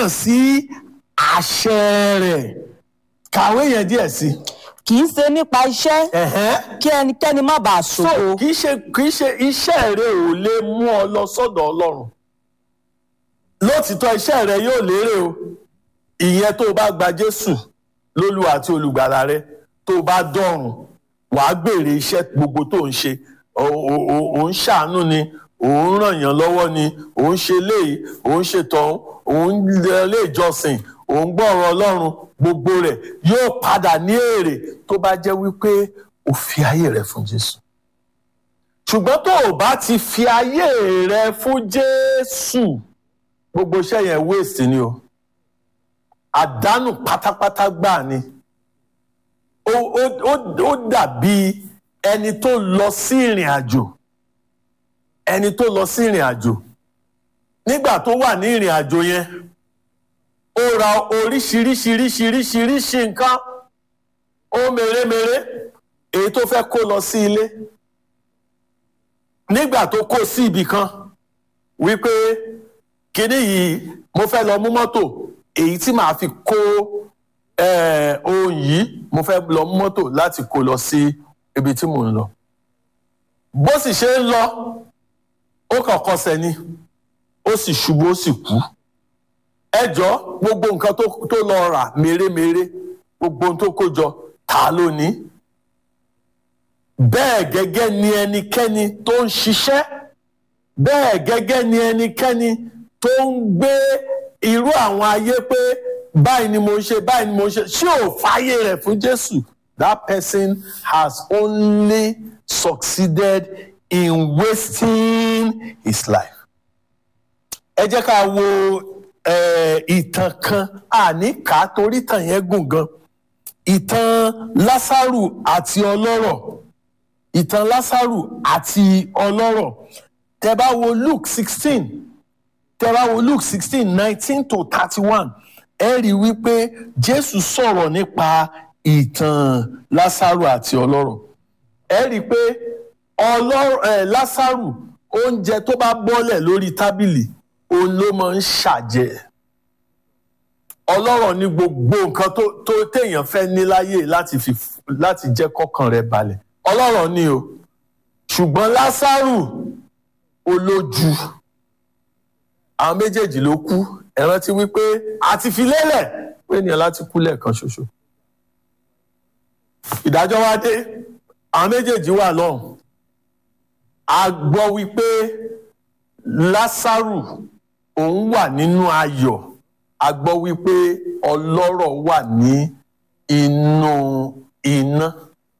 gbọ́ràn sí àṣẹ rẹ̀. Kàwé yẹn díẹ̀ sí. kì í ṣe nípa iṣẹ́ kí ẹnikẹ́ni má bàa ṣògo. So kì í ṣe iṣẹ́ rẹ ò lè mú ọ lọ sọ́dọ̀ Ọlọ́run. Lótìtọ́ iṣẹ́ rẹ yóò lérè o. Ìyẹn tó o bá gba Jésù lólúwa àti olùgbàlà rẹ, tó o bá dọ̀run, wàá gbèrè iṣẹ́ gbogbo tó ń ṣe. Ò ń ṣàánú ni, ò ń ràn yàn lọ́wọ́ ni, ò ń ṣe léyìí, ò ń ṣe tọ̀hún, ò ń lé ìjọsìn, ò ń gbọ́rọ̀ Ọlọ́run, gbogbo rẹ̀ yóò padà ní èrè tó bá jẹ́ wípé o fi ayé rẹ fún Jésù. Ṣùgbọ́n tó o bá ti fi ayé rẹ fún Jésù, gbogbo iṣẹ́ yẹn waste ni o. Àdánù pátápátá gbà ni. Ó dàbí ẹni tó lọ sí ìrìn àjò. Ẹni tó lọ sí ìrìn àjò. Nígbà tó wà ní ìrìn àjò yẹn, ó ra oríṣiríṣiríṣiríṣiríṣi nǹkan. Ó mèremère èyí tó fẹ́ kó lọ sí ilé. Nígbà tó kó sí ibì kan wípé kíní yìí mo fẹ́ lọ mú mọ́tò èyí tí màá fi kó ohun yìí, mo fẹ́ lọ mú mọ́tò láti kó lọ sí ibi tí mò ń lọ. Bó sì ṣe ń lọ, ó kàn kọsẹ̀ ni, ó sì ṣubú, ó sì kú. Ẹjọ́ gbogbo nǹkan tó lọ rà mèremère, gbogbo ohun tó kó jọ, ta ló ní? Bẹ́ẹ̀ gẹ́gẹ́ ni ẹnikẹ́ni tó ń ṣiṣẹ́, bẹ́ẹ̀ gẹ́gẹ́ ni ẹnikẹ́ni tó ń gbé irú àwọn ayé pé báyìí ni mo ń ṣe, báyìí ni mo ń ṣe, ṣé ò fàyè rẹ̀ fún Jésù? That person has only succeeded in wasting his life. Ẹ jẹ́ ká wo ìtàn kan, àníkà torí ìtàn yẹn gùn gan. Ìtàn Lásárù àti ọlọ́rọ̀. Ìtàn Lásárù àti ọlọ́rọ̀. Tẹ́ bá wo Luke 16:19-31, ẹ rí wípé Jésù sọ̀rọ̀ nípa ìtàn Lásárù àti ọlọ́rọ̀. Ẹ rí pé Lásárù, oúnjẹ tó bá bọ́lẹ̀ lórí tábìlì, òun ló máa ń ṣàjẹ. Ọlọ́rọ̀ ní gbogbo nǹkan tó téèyàn fẹ́ ní láyé láti jẹ́ kọ́kàn rẹ̀ balẹ̀. Ọlọ́rọ̀ ní o. Ṣùgbọ́n Lásárù olójú. Àwọn méjèèjì ló kú. Ẹ rántí wípé àti fi lélẹ̀ pé ènìyàn láti kú lẹ́ẹ̀kan ṣoṣo. Ìdájọ́ wá dé. Àwọn méjèèjì wà lọ́hùn. A gbọ́ wípé Lásárù òun wà nínú ayọ̀. A gbọ́ wípé ọlọ́rọ̀ wà ní inú iná.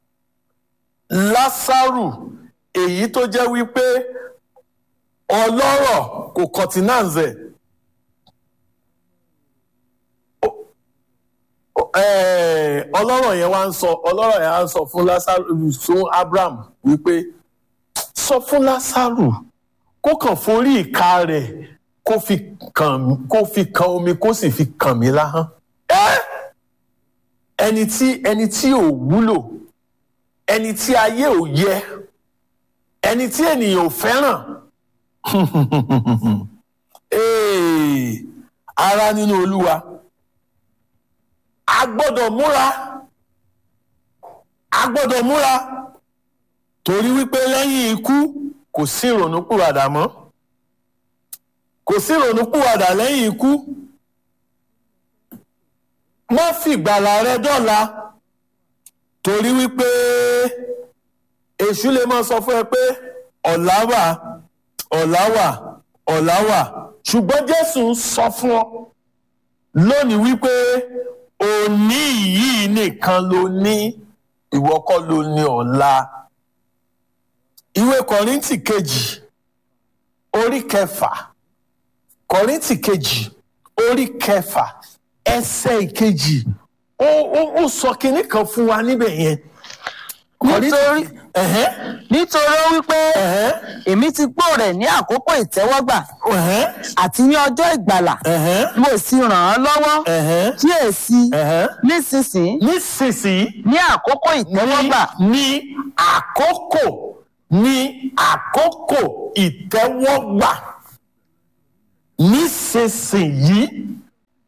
Lásárù èyí tó jẹ́ wípé ọlọ́rọ̀ kò kọ̀tínàǹzẹ̀. Ọlọ́rọ̀ yẹn wá ń sọ fún Lásárù, fún Abraham wípé sọ fún Lásárù kó kàn forí ìka rẹ̀ kó fi kan omi kó sì fi kàn mí láhán. Ẹni tí ò wúlò, ẹni tí ayé ò yẹ, ẹni tí ènìyàn ò fẹ́ràn. Ará nínú Olúwa, a gbọ́dọ̀ múra torí wípé lẹ́yìn ikú kò sí ìrònúpìwàdà mọ́. Kò sí ìrònúpìwàdà lẹ́yìn ikú. Má fìgbàlà rẹ dọ́là torí wípé èṣù lè máa sọ fún ẹ pé ọ̀la wà. Ṣùgbọ́n Jésù ń sọ fún ọ lónìí wípé òní yìí nìkan ló ní, ìwọ kọ́ ló ní ọ̀la. Ìwé Kọ́ríńtì kejì orí kẹfà. Kọ́ríńtì kejì orí kẹfà ẹsẹ̀ ìkejì. Ó sọ kinní kan fún wa níbẹ̀ yẹn. Nítorí ó wípé èmi ti gbọ́ rẹ̀ ní àkókò ìtẹ́wọ́gbà àti ní ọjọ́ ìgbàlà, mo sì ràn án lọ́wọ́. Kíyèsí, nísinsìnyí ní àkókò ìtẹ́wọ́gbà. Ní àkókò ìtẹ́wọ́gbà. Nísinsìnyí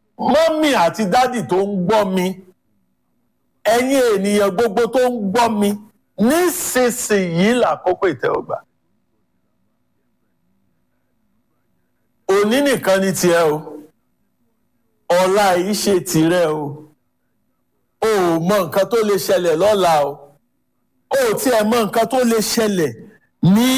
mọ́mì àti dádì tó ń gbọ́ mi, ẹ̀yin ènìyàn gbogbo tó ń gbọ́ mi, nísinsìnyí làkókò ìtẹ́wọ́gbà. Òní nìkan ni tiẹ̀ o, ọ̀la yìí ṣe tìrẹ o. O ò mọ nǹkan tó lè ṣẹlẹ̀ lọ́la o. O ò tiẹ̀ mọ nǹkan tó lè ṣẹlẹ̀ ní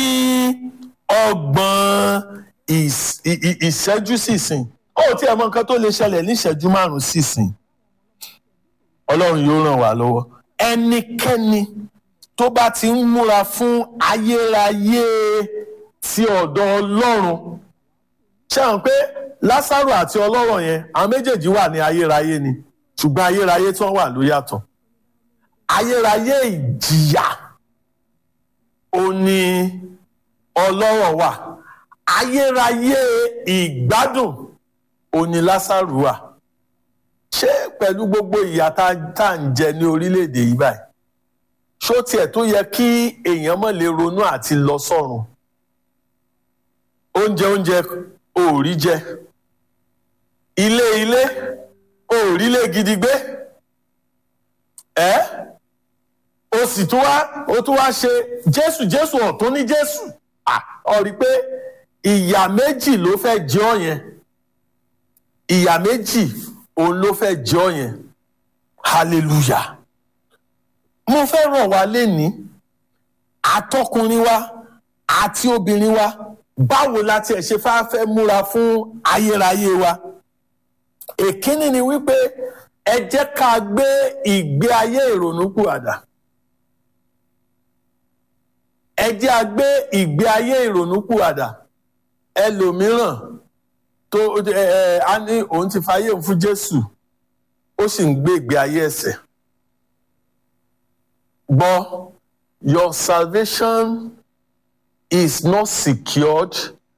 ọgbọ̀n ìṣẹ́jú sísìn. O ò tiẹ̀ mọ nǹkan tó lè ṣẹlẹ̀ ní ìṣẹ́jú 5 sísìn. Ọlọ́run yóò ràn wá lọ́wọ́. Ẹnikẹ́ni tó bá ti ń múra fún ayérayé ti ọ̀dọ̀ Ọlọ́run, ṣé àwọn pé Lásárù àti ọlọ́rọ̀ yẹn àwọn méjèèjì wà ní ayérayé ni, ṣùgbọ́n ayérayé tí wọ́n wà ló yàtọ̀. Ayérayé ìjìyà ó ní ọlọ́rọ̀ wà, ayérayé ìgbádùn ó ní Lásárù wà. Ṣé pẹ̀lú gbogbo ìyà tá à ń jẹ ní orílẹ̀-èdè yìí báyìí, ṣó tiẹ̀ tó yẹ kí èèyàn má lè ronú àti lọ sọ́run? Oúnjẹ ò rí jẹ, ilé ò rí lé gidi gbé, ó sì tún wá ṣe Jésù ọ̀tún ní Jésù. Ó rí pé ìyà méjì ló fẹ́ jẹ ọ́ yẹn, ìyà méjì òun ló fẹ́ jẹ ọ́ yẹn. Hallelujah. Mo fẹ́ rọ̀ wá lénìí, àtọkùnrin wa àti obìnrin wa, báwo la tiẹ̀ ṣe fẹ́ múra fún ayérayé wa? Èkíní ni wípé ẹ jẹ́ ká gbé ìgbé ayé ìrònúpìwàdà. Ẹ jẹ́ a gbé ìgbé ayé ìrònúpìwàdà. Ẹlòmíràn tó á ní òun ti fayé òun fún Jésù, ó sì ń gbé ìgbé ayé ẹ̀ṣẹ̀. But your salvation is not secured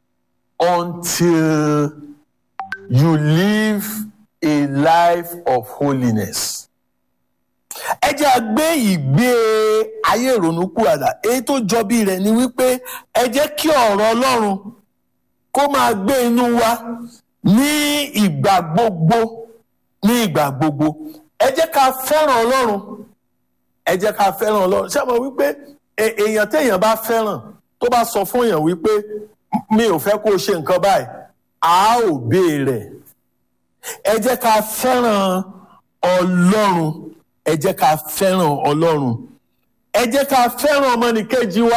until you live a life of holiness. Ẹ jẹ́ a gbé ìgbé ayé ìrònúpìwàdà. Èyí tó jọ bí rẹ̀ ni wípé ẹ jẹ́ kí ọ̀rọ̀ Ọlọ́run kó máa gbé inú wa ní ìgbà gbogbo, ní ìgbà gbogbo. Ẹ jẹ́ ká fẹ́ràn Ọlọ́run. Ẹ jẹ́ ká fẹ́ràn Ọlọ́run. Ṣé mo wípé èèyàn téèyàn bá fẹ́ràn tó bá sọ fún èèyàn wípé mi ò fẹ́ kó o ṣe nǹkan báyìí, a ò béèrè. Ẹ jẹ́ ká fẹ́ràn Ọlọ́run. Ẹ jẹ́ ká fẹ́ràn Ọlọ́run. Ẹ jẹ́ ká fẹ́ràn ọmọnìkejì wa.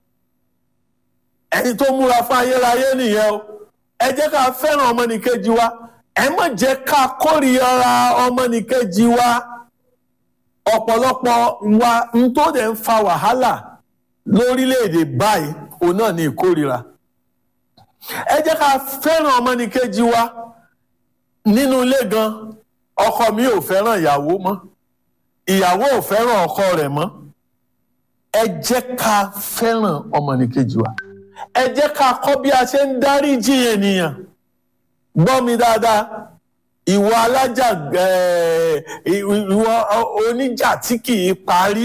Ẹni tó múra fún ayérayé nìyẹn o. Ẹ jẹ́ ká fẹ́ràn ọmọnìkejì wa. Ẹ má jẹ́ ká kórìíra ọmọnìkejì wa. Ọ̀pọ̀lọpọ̀ wa ń tó dẹ̀ ń fa wàhálà lórílẹ̀‐èdè báyìí, òun náà ní ìkórìíra. Ẹ jẹ́ ká fẹ́ràn ọmọnìkejì wa. Nínú ilé gan, ọkọ mi ò fẹ́ràn ìyàwó mọ́, ìyàwó ò fẹ́ràn ọkọ rẹ̀ mọ́. Ẹ jẹ́ ká fẹ́ràn ọmọnìkejì wa. Ẹ jẹ́ ká kọ́ bí a ṣe ń dáríjì ènìyàn. Gbọ́ mi dáadáa, ìwọ alájà, ìwọ oníjà tí kì í parí,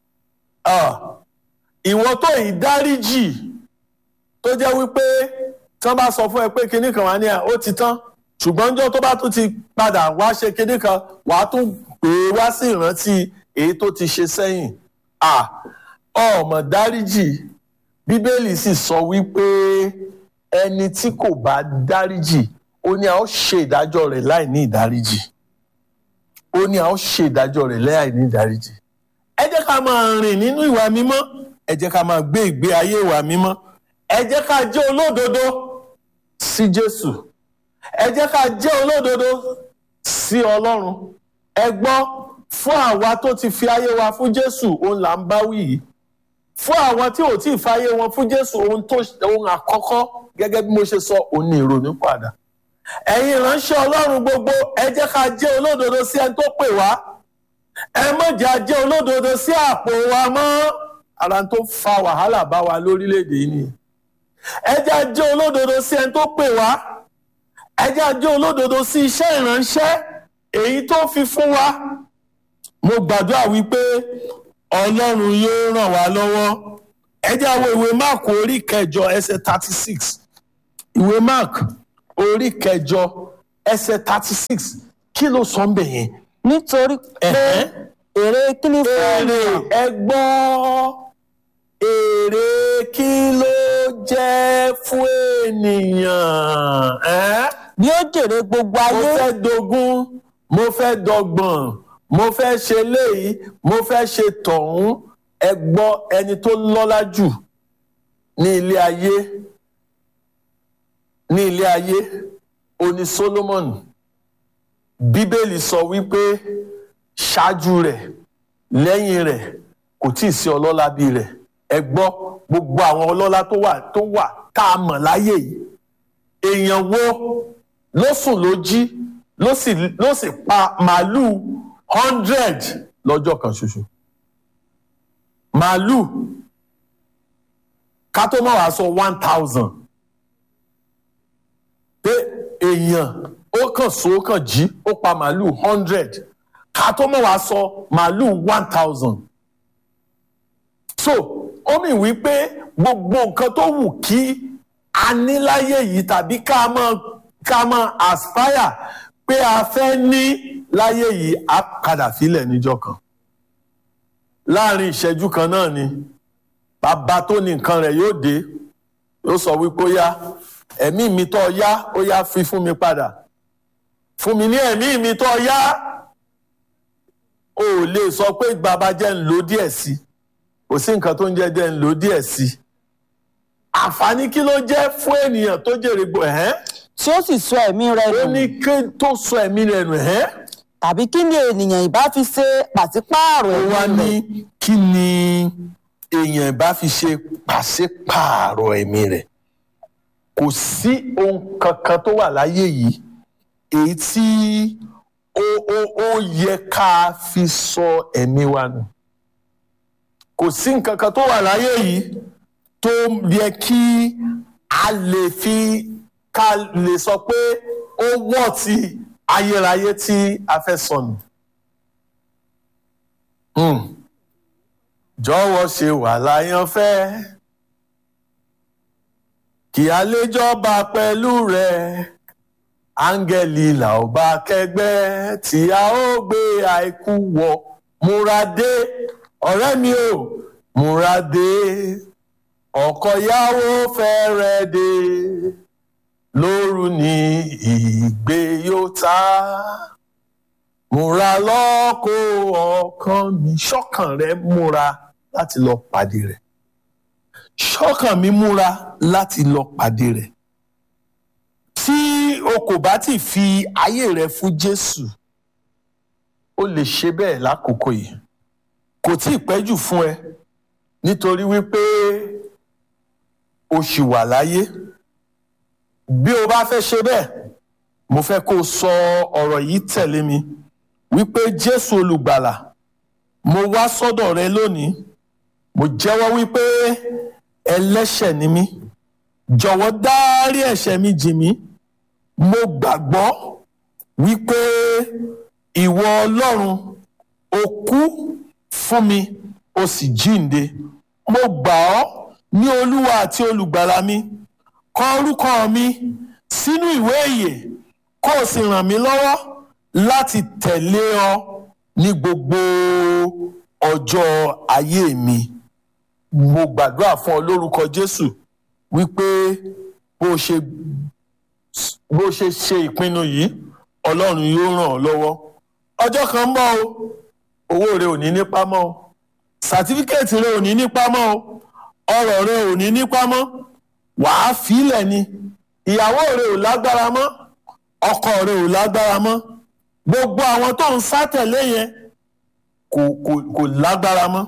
ìwọ tó ì dáríjì, tó jẹ́ wípé tí wọ́n bá sọ fún ẹ pé kinní kan wà ní ó ti tán, ṣùgbọ́n ọjọ́ tó bá tún ti padà wá ṣe kinní kan, wàá tún pè é wá sí ìrántí èyí tó ti ṣe sẹ́yìn. Ọmọ dáríjì. Bíbélì sì sọ wípé ẹni tí kò bá dáríjì, ó ní a ó ṣe ìdájọ́ rẹ̀ láì ní ìdáríjì. Ó ní a ó ṣe ìdájọ́ rẹ̀ láì ní ìdáríjì. Ẹ jẹ́ ká máa rìn nínú ìwà mímọ́. Ẹ jẹ́ ká máa gbé ìgbé ayé ìwà mímọ́. Ẹ jẹ́ ká jẹ́ olódodo sí Jésù. Ẹ jẹ́ ká jẹ́ olódodo sí Ọlọ́run. Ẹ gbọ́, fún àwa tó ti fi ayé wa fún Jésù, òun là ń bá wí yìí. Fún àwọn tí ò tí ì fayé wọn fún Jésù, ohun àkọ́kọ́ gẹ́gẹ́ bí mo ṣe sọ, òun ni ìrònúpìwàdà. Ẹ̀yin ìránṣẹ́ Ọlọ́run gbogbo, ẹ jẹ́ ká jẹ́ olódodo sí ẹni tó pè wá. Ẹ má jẹ́ a jẹ́ olódodo sí àpò wa mọ́. Ara tó fa wàhálà bá wa lórílẹ̀‐èdè yìí nìyẹn. Ẹ jẹ́ a jẹ́ olódodo sí ẹni tó pè wá. Ẹ jẹ́ a jẹ́ olódodo sí iṣẹ́ ìránṣẹ́ èyí tó fi fún wa. Mo gbàdúrà wípé Ọlọ́run yóò ràn wá lọ́wọ́. Ẹ jẹ́ a wo ìwé Máàkù orí 8 ẹsẹ̀ 36. Ìwé Máàkù orí 8 ẹsẹ̀ 36. kí ló sọ ń bẹ̀ yẹn? nítorí pé èrè kí ni fún èrè ẹ gbọ́ èrè kí ló jẹ́ fún ènìyàn? bí ó jèrè gbogbo mo ayé fẹ́ dogún mo fẹ́ dọgbọ̀n mo fẹ́ ṣe léyìí mo fẹ́ ṣe tọ̀hún. Ẹ gbọ́ ẹni tó lọ́lá jù ní ilé ayé oní Solomon. Bíbélì sọ wípé ṣáájú rẹ̀ lẹ́yìn rẹ̀ kò tí ì sí ọlọ́lá bí rẹ̀. Ẹ gbọ́ gbogbo àwọn ọlọ́lá tó wà tá a mọ̀ láyé yìí, èèyàn wo ló sùn ló jí ló sì pa màálùú 100 lọ́jọ́ kan ṣoṣo? Màálùú ká tó mọ̀ wá sọ 1000 pé èèyàn ó kàn so ó kàn jí ó pa màálùú 100 ká tó mọ̀ wá sọ màálùú 1000. So ó mì wípé gbogbo nǹkan tó wù kí a ní láyé yìí tàbí ká mọ̀ aspire pé a fẹ́ ní láyé yìí á padà fílẹ̀ níjọ́ kan. Láàrin ìṣẹ́jú kan náà ni bàbá tó ní nǹkan rẹ̀ yóò dé, yóò sọ wípé ó yá ẹ̀mí mi tó yá ó yá fi fún mi padà, fún mi ní ẹ̀mí mi tó yá. O ò lè sọ pé bàbá jẹ́ ń lò díẹ̀ sí, kò sí nǹkan tó ń jẹ́ ń lò díẹ̀ sí. Àǹfààní kí ló jẹ́ fún ènìyàn tó jèrè tí ó sì sọ ẹ̀mí rẹ̀ ó nù ní kí tó sọ ẹ̀mí rẹ̀ nù tàbí kí ni ènìyàn ìbá fi ṣe pàṣípààrọ̀ ó wá ẹ̀mí ní rẹ̀? kí ni èèyàn bá fi ṣe pàṣípààrọ̀ ẹ̀mí rẹ̀? Kò sí ohun kankan tó wà láyé yìí èyí tí ó yẹ ká fi sọ ẹ̀mí wa nù. Kò sí nǹkan kan tó wà láyé yìí tó yẹ kí a lè ká lè sọ pé ó wọ̀ tí ayérayé tí a fẹ́ sọnù. Jọ̀wọ́ ṣe wà láyànfẹ́ kí a lè jọba pẹ̀lú rẹ̀, áńgẹ́lì là ó bá kẹ́gbẹ́ tí a ó gbé àìkú wọ̀. Múra dé ọ̀rẹ́ mi ò, múra dé ọkọ ìyàwó fẹ́rẹ̀ dé, lóru ni ìgbé yóò ta. Múra lọ́kọ ọkàn mi. Ṣọ́kàn rẹ múra láti lọ pàdé rẹ̀. Ṣọ́kàn mi múra láti lọ pàdé rẹ̀. Tí o kò bá ti fi ayé rẹ fún Jésù, o lè ṣe bẹ́ẹ̀ lákòókò yìí. Kò tí ì pẹ́ jù fún ẹ nítorí wípé o ṣì wà láyé. Bí o bá fẹ́ ṣe bẹ́ẹ̀, mo fẹ́ kó o sọ ọ̀rọ̀ yìí tẹ̀lé mi wípé Jésù olùgbàlà, mo wá sọ́dọ̀ rẹ lónìí. Mo jẹ́wọ́ wípé ẹlẹ́ṣẹ̀ ni mí. Jọ̀wọ́ dárí ẹ̀ṣẹ̀ mi jì mí. Mo gbàgbọ́ wípé ìwọ Ọlọ́run o kú fún mi, o sì jíǹde. Mo gbà ọ́ ní Olúwa àti olùgbàlà mi. Kọ orúkọ mi sínú ìwé ìyè kó o sì ràn mí lọ́wọ́ láti tẹ̀lé ọ ní gbogbo ọjọ́ ayé mi. Mo gbàdúrà fún ọ lórúkọ Jésù wípé bó ṣe ṣe ìpinnu yìí, Ọlọ́run yóò ràn ọ́ lọ́wọ́. Ọjọ́ kan ń bọ̀ o, owó rẹ ò ní nípa mọ́ o, sàtífíkẹ́ẹ̀tì rẹ ò ní nípa mọ́ o, ọrọ̀ rẹ ò ní nípa mọ́. Wàá fílẹ̀ ni. Ìyàwó rẹ ò lágbára mọ́, ọkọ rẹ ò lágbára mọ́, gbogbo àwọn tó ń sátẹ̀lé yẹn kò lágbára mọ́.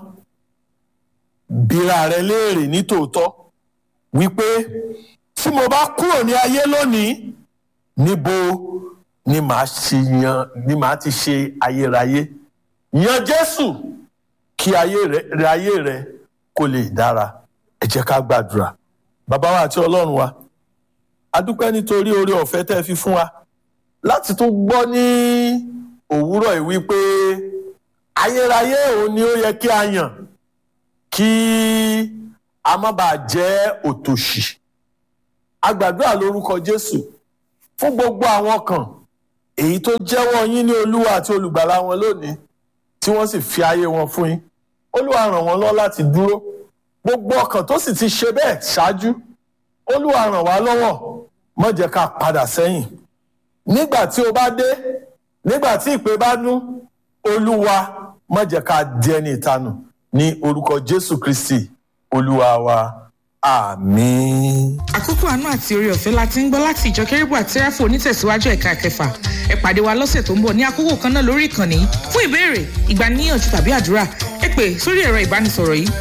Bíra rẹ léèrè ní tòótọ́ wípé tí mo bá kúrò ní ayé lónìí, níbo ni màá ti ṣe ayérayé? Yan Jésù kí ayé rẹ kó lè dára. Ẹ jẹ́ ká gbàdúrà. Bàbá wa àti Ọlọ́run wa, a dúpẹ́ nítorí oore ọ̀fẹ́ tẹ́ fi fún wa láti tún gbọ́ ní òwúrọ̀ yìí wípé ayérayé òun ni ó yẹ kí a yàn kí a má bàa jẹ́ òtòṣì. A gbàdúrà lórúkọ Jésù fún gbogbo àwọn kan èyí tó jẹ́wọ́ yín ní olúwa àti olùgbàlà wọn lónìí tí wọ́n sì fi ayé wọn fún yín olúwa ràn wọ́n lọ́wọ́ láti dúró gbogbo ọkàn tó sì ti ṣe bẹ́ẹ̀ ṣáájú olúwa ràn wá lọ́wọ́ má jẹ́ ká padà sẹ́yìn nígbà tí o bá dé nígbà tí ìpè bá dún olúwa má jẹ́ ká di ẹni ìtanù ní orúkọ jésù kristi olúwa wa àmín. àkókò àánú àti oore ọ̀fẹ́ la ti ń gbọ́ láti ìjọ kérúbù àti sẹ́ráfù onítẹ̀síwájú ẹ̀ka kẹfà ẹ pàdé wa lọ́sẹ̀ tó ń bọ̀ ní àkókò kan náà lórí ìkànnì yìí fún ìbéèrè ìgbaniníyànjú tàbí àdúrà ẹ pè sórí ẹ̀rọ ìbánisọ̀rọ̀ yìí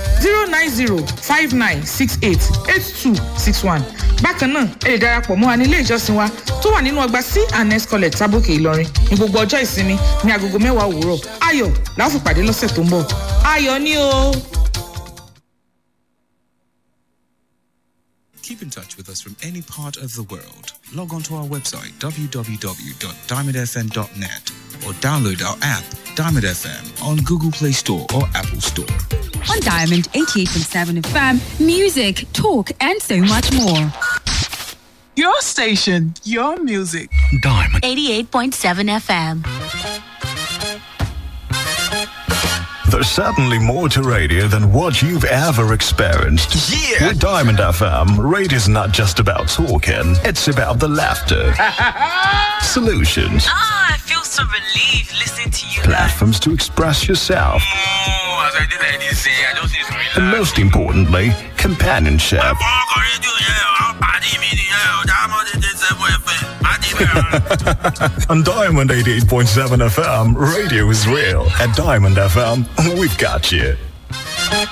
09059688261 bákan náà ẹ lè darapọ̀ mọ́ wa ní ilé ìjọsìn wa tó wà nínú ọgbà C&S College Tábòkè Ìlọrin ní gbogbo ọjọ́ ìsinmi ní agogo 10 òwúrọ̀ ayọ̀ la ó fi pàdé lọ́sẹ̀ tó ń bọ̀ ayọ̀ ni o. Keep in touch with us from any part of the world. Log on to our website, www.diamondfm.net, or download our app, Diamond FM, on Google Play Store or Apple Store. On Diamond 88.7 FM, music, talk, and so much more. Your station, your music. Diamond 88.7 FM. There's certainly more to radio than what you've ever experienced. Yeah! With Diamond FM, radio's not just about talking, it's about the laughter, solutions, I feel so relieved listening to you. platforms to express yourself, As I did say, I just need to relax. and most importantly, companionship. On Diamond 88.7 FM, radio is real. At Diamond FM, we've got you.